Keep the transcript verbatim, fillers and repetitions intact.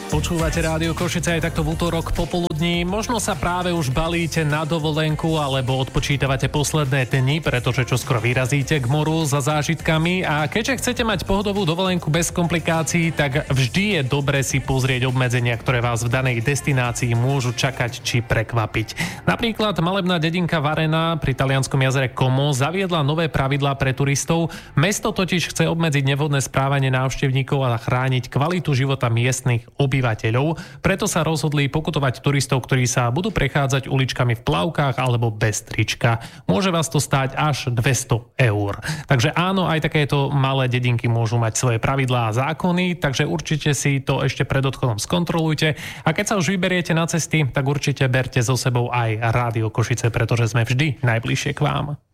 Počúvate Rádio Košice aj takto v útorok popoludní. Možno sa práve už balíte na dovolenku alebo odpočítavate posledné dni, pretože čoskoro vyrazíte k moru za zážitkami. A keďže chcete mať pohodovú dovolenku bez komplikácií, tak vždy je dobre si pozrieť obmedzenia, ktoré vás v danej destinácii môžu čakať či prekvapiť. Napríklad malebná dedinka Varena pri talianskom jazere Como zaviedla nové pravidlá pre turistov. Mesto totiž chce obmedziť nevhodné správanie návštevníkov a chrániť kvalitu života miestnych obyvateľov. obyvateľov, preto sa rozhodli pokutovať turistov, ktorí sa budú prechádzať uličkami v plavkách alebo bez trička. Môže vás to stáť až dvesto eur. Takže áno, aj takéto malé dedinky môžu mať svoje pravidlá a zákony, takže určite si to ešte pred odchodom skontrolujte. A keď sa už vyberiete na cesty, tak určite berte so sebou aj Rádio Košice, pretože sme vždy najbližšie k vám.